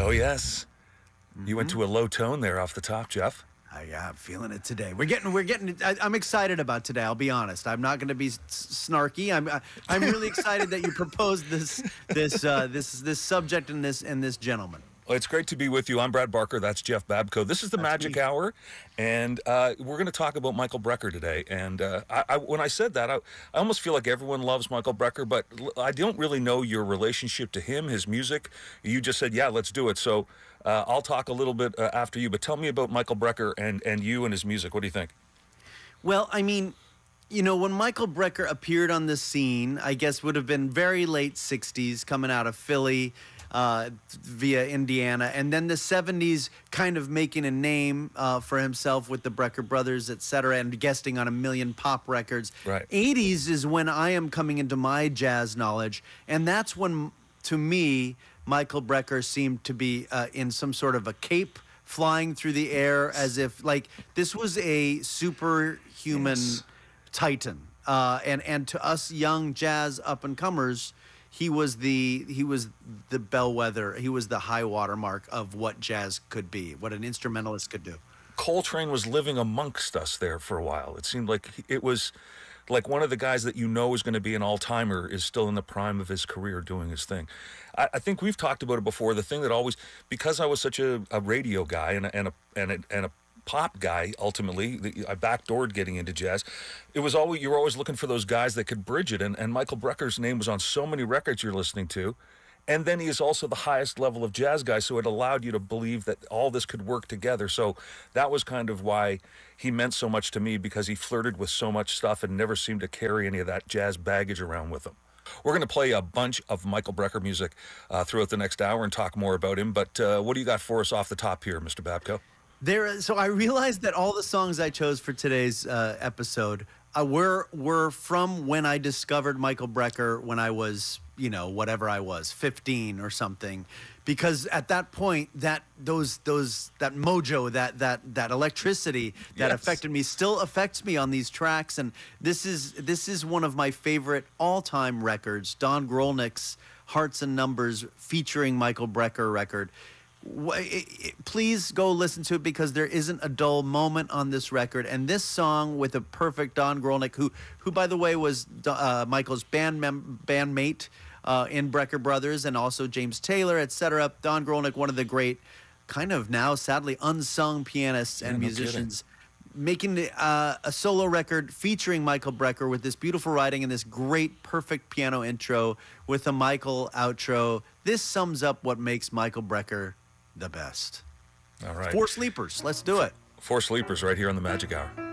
Oh, yes. You went to a low tone there off the top, Jeff. Yeah, I'm feeling it today. I'm excited about today. I'll be honest. I'm not going to be snarky. I'm really excited that you proposed this subject and this gentleman. Well, it's great to be with you. I'm Brad Barker. That's Jeff Babko. This is the Magic Hour, and we're going to talk about Michael Brecker today. And when I said that, I almost feel like everyone loves Michael Brecker, but I don't really know your relationship to him, his music. You just said, yeah, let's do it. So I'll talk a little bit after you, but tell me about Michael Brecker and you and his music. What do you think? Well, I mean, you know, when Michael Brecker appeared on the scene, I guess would have been very late 60s, coming out of Philly, via Indiana, and then the 70s kind of making a name for himself with the Brecker Brothers, etc., and guesting on a million pop records. Right. 80s is when I am coming into my jazz knowledge, and that's when, to me, Michael Brecker seemed to be in some sort of a cape, flying through the air as if, like, this was a superhuman titan. And to us young jazz up-and-comers, he was the bellwether. He was the high watermark of what jazz could be, what an instrumentalist could do. Coltrane was living amongst us there for a while. It seemed like it was like one of the guys that you know is going to be an all-timer is still in the prime of his career doing his thing. I think we've talked about it before. The thing that always, because I was such a radio guy and a pop guy, ultimately, I backdoored getting into jazz. You were always looking for those guys that could bridge it, and Michael Brecker's name was on so many records you're listening to, and then he is also the highest level of jazz guy, so it allowed you to believe that all this could work together. So that was kind of why he meant so much to me, because he flirted with so much stuff and never seemed to carry any of that jazz baggage around with him. We're going to play a bunch of Michael Brecker music throughout the next hour and talk more about him, but what do you got for us off the top here, Mr. Babko? So I realized that all the songs I chose for today's episode were from when I discovered Michael Brecker when I was, whatever I was, 15 or something, because at that point that mojo, that electricity that affected me still affects me on these tracks, and this is one of my favorite all-time records, Don Grolnick's Hearts and Numbers featuring Michael Brecker record. Please go listen to it, because there isn't a dull moment on this record. And this song with a perfect Don Grolnick, who by the way was Michael's bandmate in Brecker Brothers, and also James Taylor, etc. Don Grolnick, one of the great, kind of now sadly unsung pianists and musicians, making a solo record featuring Michael Brecker with this beautiful writing and this great, perfect piano intro with a Michael outro. This sums up what makes Michael Brecker the best. All right. 4 Sleepers. Let's do it. 4 Sleepers right here on the Magic Hour.